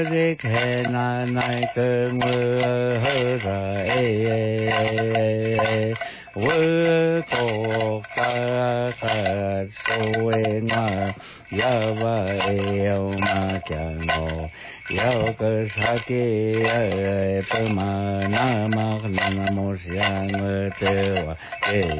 Rê khê na nai cơ mơ hơ ra vơ cổ ca khát sô ngoa ya va eo ma cha ngô yao cơ sa ki pơ ma na ma na mô sa ngơ tê wa